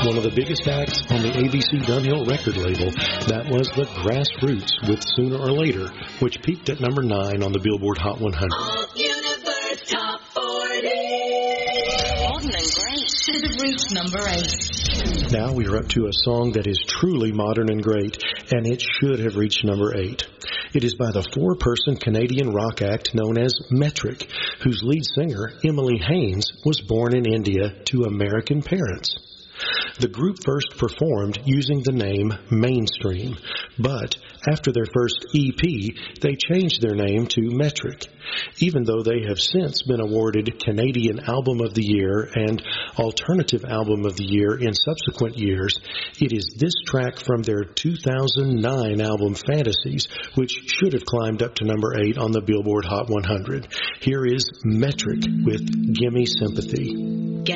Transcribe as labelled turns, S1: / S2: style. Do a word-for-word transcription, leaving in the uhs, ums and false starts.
S1: One of the biggest acts on the A B C Dunhill record label, that was the Grassroots with Sooner or Later, which peaked at number nine on the Billboard Hot one hundred.
S2: All-Universe Top forty. Modern and Great should have reached number eight.
S1: Now we are up to a song that is truly modern and great, and it should have reached number eight. It is by the four-person Canadian rock act known as Metric, whose lead singer, Emily Haines, was born in India to American parents. The group first performed using the name Mainstream, but after their first E P, they changed their name to Metric. Even though they have since been awarded Canadian Album of the Year and Alternative Album of the Year in subsequent years, it is this track from their two thousand nine album Fantasies, which should have climbed up to number eight on the Billboard Hot one hundred. Here is Metric with Gimme Sympathy.